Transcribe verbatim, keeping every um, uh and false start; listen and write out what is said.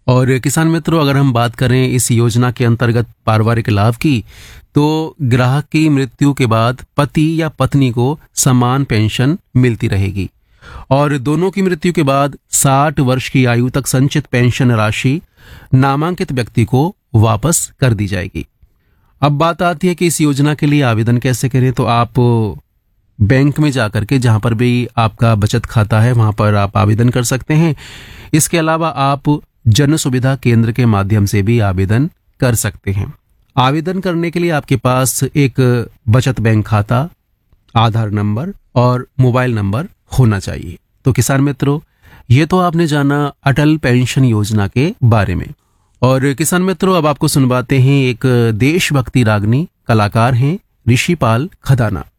और किसान मित्रों, अगर हम बात करें इस योजना के अंतर्गत पारिवारिक लाभ की, तो ग्राहक की मृत्यु के बाद पति या पत्नी को समान पेंशन मिलती रहेगी और दोनों की मृत्यु के बाद साठ वर्ष की आयु तक संचित पेंशन राशि नामांकित व्यक्ति को वापस कर दी जाएगी। अब बात आती है कि इस योजना के लिए आवेदन कैसे करें। तो आप बैंक में जाकर के, जहां पर भी आपका बचत खाता है, वहां पर आप आवेदन कर सकते हैं। इसके अलावा आप जन सुविधा केंद्र के माध्यम से भी आवेदन कर सकते हैं। आवेदन करने के लिए आपके पास एक बचत बैंक खाता, आधार नंबर और मोबाइल नंबर होना चाहिए। तो किसान मित्रों, ये तो आपने जाना अटल पेंशन योजना के बारे में। और किसान मित्रों, अब आपको सुनवाते हैं एक देशभक्ति रागनी, कलाकार हैं ऋषिपाल खदाना।